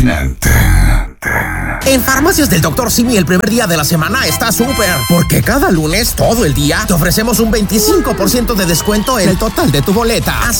fascinante. En Farmacias del Dr. Simi el primer día de la semana está súper, porque cada lunes, todo el día, te ofrecemos un 25% de descuento en el total de tu boleta. Así